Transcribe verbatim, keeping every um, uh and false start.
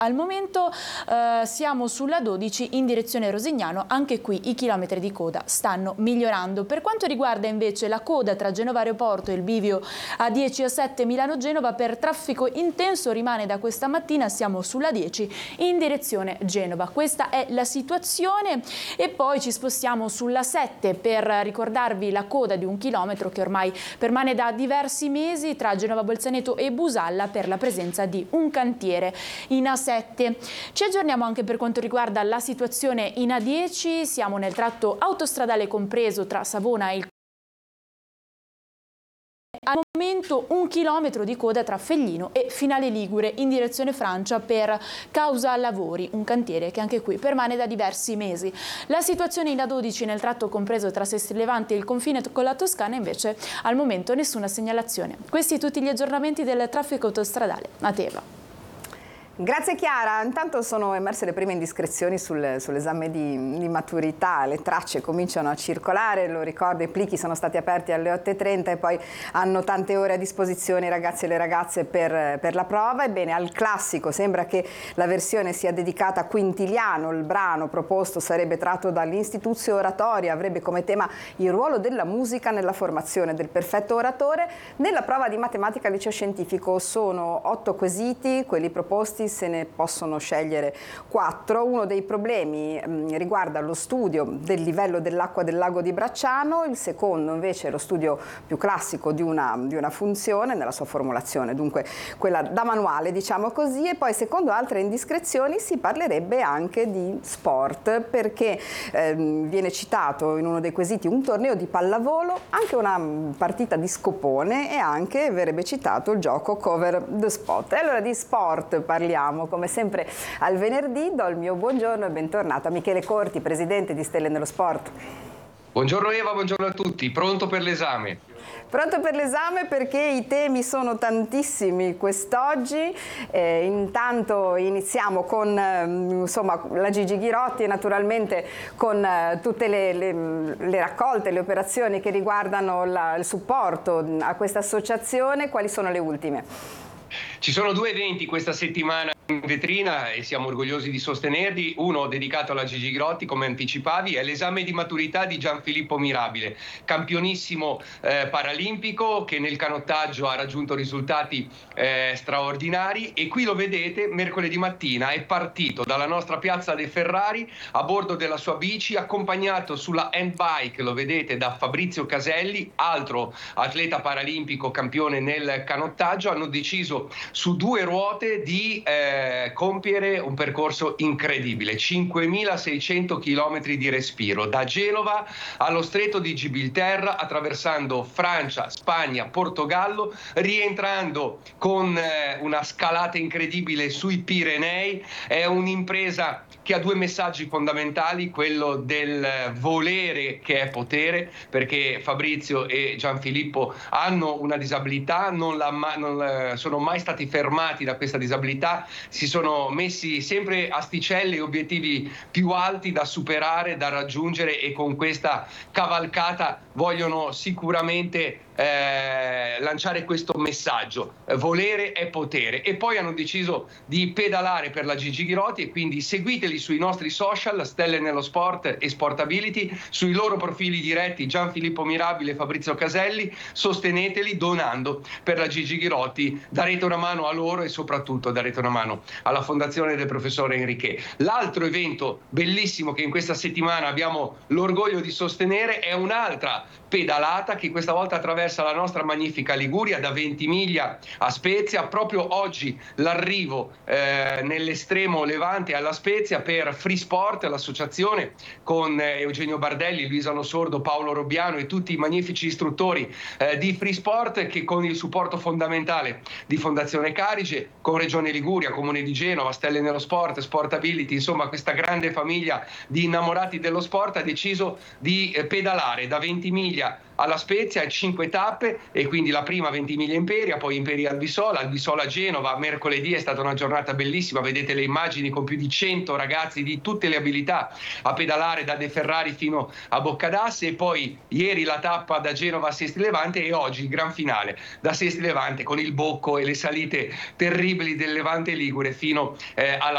Al momento eh, siamo sulla dodici in direzione Rosignano, anche qui i chilometri di coda stanno migliorando. Per quanto riguarda invece la coda tra Genova Aeroporto e il bivio A dieci A sette Milano-Genova, per traffico intenso rimane da questa mattina, siamo sulla dieci in direzione Genova. Questa è la situazione e poi ci spostiamo sulla sette per ricordarvi la coda di un chilometro che ormai permane da diversi mesi tra Genova Bolzaneto e Busalla per la presenza di un cantiere in A sette. Ci aggiorniamo anche per quanto riguarda la situazione in A dieci, siamo nel tratto autostradale compreso tra Savona e il al momento un chilometro di coda tra Feglino e Finale Ligure in direzione Francia per causa lavori, un cantiere che anche qui permane da diversi mesi. La situazione in A dodici nel tratto compreso tra Sestri Levante e il confine con la Toscana invece al momento nessuna segnalazione. Questi tutti gli aggiornamenti del traffico autostradale. A Teva. Grazie Chiara, intanto sono emerse le prime indiscrezioni sul, sull'esame di, di maturità, le tracce cominciano a circolare, lo ricordo, i plichi sono stati aperti alle otto e trenta e poi hanno tante ore a disposizione i ragazzi e le ragazze per, per la prova. Ebbene, al classico sembra che la versione sia dedicata a Quintiliano, il brano proposto sarebbe tratto dall'Instituzio Oratoria, avrebbe come tema il ruolo della musica nella formazione del perfetto oratore. Nella prova di matematica al liceo scientifico sono otto quesiti, quelli proposti se ne possono scegliere quattro. Uno dei problemi mh, riguarda lo studio del livello dell'acqua del lago di Bracciano, il secondo invece è lo studio più classico di una, di una funzione nella sua formulazione, dunque quella da manuale diciamo così, e poi secondo altre indiscrezioni si parlerebbe anche di sport perché ehm, viene citato in uno dei quesiti un torneo di pallavolo, anche una partita di scopone e anche verrebbe citato il gioco Cover the Spot. E allora di sport parliamo. Come sempre al venerdì do il mio buongiorno e bentornato a Michele Corti, presidente di Stelle nello Sport. Buongiorno Eva, buongiorno a tutti. Pronto per l'esame? Pronto per l'esame perché i temi sono tantissimi quest'oggi. Eh, intanto iniziamo con eh, insomma, la Gigi Ghirotti e naturalmente con eh, tutte le, le, le raccolte, le operazioni che riguardano la, il supporto a questa associazione. Quali sono le ultime? Ci sono due eventi questa settimana in vetrina e siamo orgogliosi di sostenerli. Uno dedicato alla Gigi Ghirotti, come anticipavi, è l'esame di maturità di Gianfilippo Mirabile, campionissimo eh, paralimpico che nel canottaggio ha raggiunto risultati eh, straordinari e qui lo vedete, mercoledì mattina è partito dalla nostra piazza dei Ferrari a bordo della sua bici, accompagnato sulla handbike, lo vedete, da Fabrizio Caselli, altro atleta paralimpico campione nel canottaggio. Hanno deciso su due ruote di eh, compiere un percorso incredibile, cinquemilaseicento chilometri di respiro, da Genova allo stretto di Gibilterra, attraversando Francia, Spagna, Portogallo, rientrando con eh, una scalata incredibile sui Pirenei. È un'impresa che ha due messaggi fondamentali, quello del volere che è potere, perché Fabrizio e Gianfilippo hanno una disabilità, non, la, non sono mai stati fermati da questa disabilità, si sono messi sempre asticelle e obiettivi più alti da superare, da raggiungere, e con questa cavalcata vogliono sicuramente eh, lanciare questo messaggio: volere è potere. E poi hanno deciso di pedalare per la Gigi Ghirotti, e quindi seguiteli sui nostri social, Stelle nello Sport e Sportability, sui loro profili diretti Gianfilippo Mirabile e Fabrizio Caselli, sosteneteli donando per la Gigi Ghirotti, darete una mano a loro e soprattutto darete una mano alla fondazione del professore Enrique. L'altro evento bellissimo che in questa settimana abbiamo l'orgoglio di sostenere è un'altra pedalata che questa volta attraversa la nostra magnifica Liguria, da Ventimiglia a Spezia. Proprio oggi l'arrivo eh, nell'estremo levante alla Spezia per Free Sport, l'associazione con eh, Eugenio Bardelli, Luisano Sordo, Paolo Robbiano e tutti i magnifici istruttori eh, di Free Sport, che con il supporto fondamentale di Fondazione Carige, con Regione Liguria, Comune di Genova, Stelle nello Sport, Sportability, insomma questa grande famiglia di innamorati dello sport, ha deciso di eh, pedalare da Ventimiglia alla Spezia, cinque tappe, e quindi la prima Ventimiglia Imperia, poi Imperia Albisola, Albisola Genova. Mercoledì è stata una giornata bellissima, vedete le immagini con più di cento ragazzi di tutte le abilità a pedalare da De Ferrari fino a Boccadasse, e poi ieri la tappa da Genova a Sestri Levante e oggi il gran finale da Sestri Levante con il bocco e le salite terribili del Levante Ligure fino eh, alla